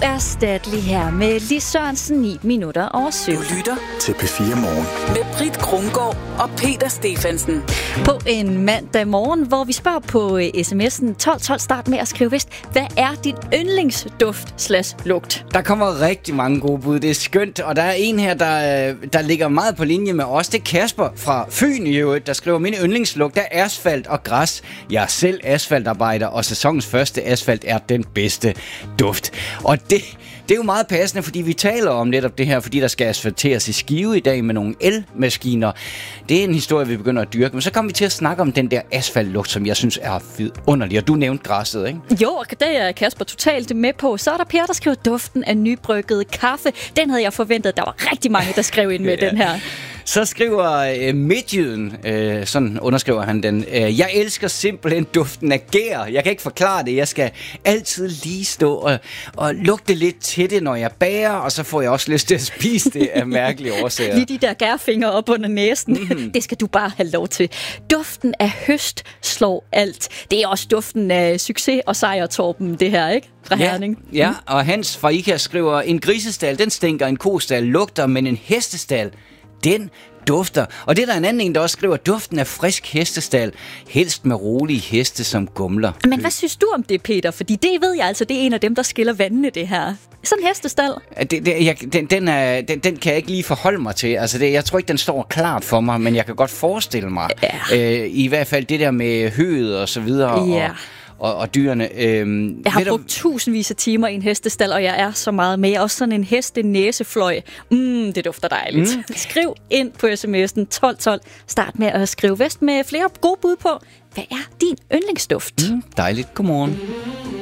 Uerstattelig her med Lis Sørensen 9 minutter over 7. Du lytter til P4 Morgen med Britt Krumgaard og Peter Stefansen. På en mandag morgen, hvor vi spørger på sms'en 1212, start med at skrive vist, hvad er din yndlingsduft/lugt? Der kommer rigtig mange gode bud. Det er skønt. Og der er en her, der ligger meget på linje med os. Det er Kasper fra Fyn i øvrigt, der skriver, min yndlingslugt er asfalt og græs. Jeg er selv asfaltarbejder, og sæsonens første asfalt er den bedste duft. Og det er jo meget passende, fordi vi taler om netop det her, fordi der skal asfalteres i Skive i dag med nogle elmaskiner. Det er en historie, vi begynder at dyrke. Men så kommer vi til at snakke om den der asfaltlugt, som jeg synes er vidunderlig. Og du nævnte græsset, ikke? Jo, det er Kasper totalt med på. Så er der Per, der skriver duften af nybrygget kaffe. Den havde jeg forventet. Der var rigtig mange, der skrev ind med den her. Så skriver Midtjyden, sådan underskriver han den, jeg elsker simpelthen duften af gær. Jeg kan ikke forklare det. Jeg skal altid lige stå og lugte lidt til det, når jeg bager, og så får jeg også lyst til at spise det af mærkelige årsager. Lige de der gærfingre op under næsen. Det skal du bare have lov til. Duften af høst slår alt. Det er også duften af succes og sejrtorben, det her, ikke? Fra Herning. Ja, og Hans fra IKEA skriver, en grisestal, den stinker, en kostal lugter, men en hestestal, den dufter. Og det er der en anden, der også skriver, duften af frisk hestestal, helst med rolige heste som gumler. Men hvad synes du om det, Peter? Fordi det ved jeg altså, det er en af dem, der skiller vandene, det her. Sådan en hestestal. Den kan jeg ikke lige forholde mig til. Altså jeg tror ikke, den står klart for mig, men jeg kan godt forestille mig. Ja. I hvert fald det der med høet og så videre. Ja. Og dyrene. Jeg har brugt tusindvis af timer i en hestestal, og jeg er så meget med. Også sådan en heste-næsefløj. Det dufter dejligt. Skriv ind på sms'en 1212. Start med at skrive vest med flere gode bud på, hvad er din yndlingsduft? Dejligt. Godmorgen.